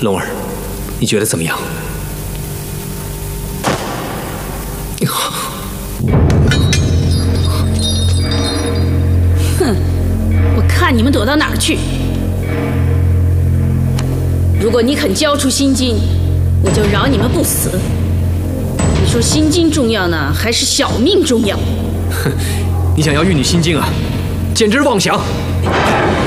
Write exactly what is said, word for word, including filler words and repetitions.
龙儿，你觉得怎么样？ 哼，我看你们躲到哪儿去！如果你肯交出心经，我就饶你们不死。你说心经重要呢，还是小命重要？ 哼，你想要玉女心经啊，简直妄想！